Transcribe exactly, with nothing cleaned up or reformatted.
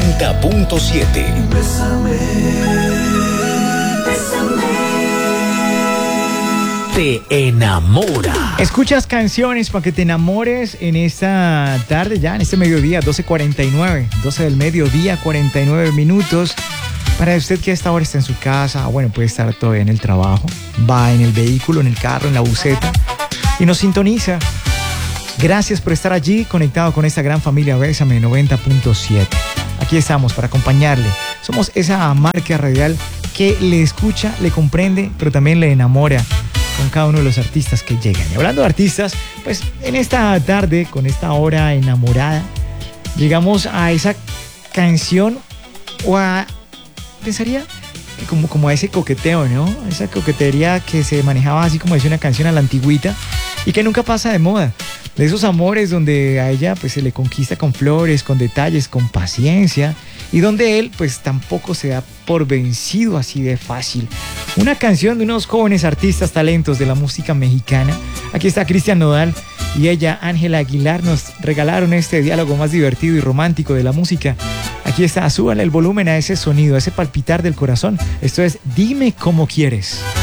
noventa punto siete. Bésame, bésame. Te enamora. Escuchas canciones para que te enamores en esta tarde, ya en este mediodía, doce cuarenta y nueve, doce del mediodía, cuarenta y nueve minutos. Para usted que a esta hora está en su casa, bueno, puede estar todavía en el trabajo, va en el vehículo, en el carro, en la buseta y nos sintoniza. Gracias por estar allí conectado con esta gran familia Bésame noventa punto siete. Aquí estamos para acompañarle. Somos esa marca radial que le escucha, le comprende, pero también le enamora con cada uno de los artistas que llegan. Y hablando de artistas, pues en esta tarde, con esta hora enamorada, llegamos a esa canción o a... pensaría como, como a ese coqueteo, ¿no? Esa coquetería que se manejaba así como decía una canción a la antigüita y que nunca pasa de moda. De esos amores donde a ella pues se le conquista con flores, con detalles, con paciencia y donde él pues tampoco se da por vencido así de fácil. Una canción de unos jóvenes artistas talentos de la música mexicana. Aquí está Cristian Nodal y ella, Ángela Aguilar, nos regalaron este diálogo más divertido y romántico de la música. Aquí está, súbanle el volumen a ese sonido, a ese palpitar del corazón. Esto es Dime Cómo Quieres.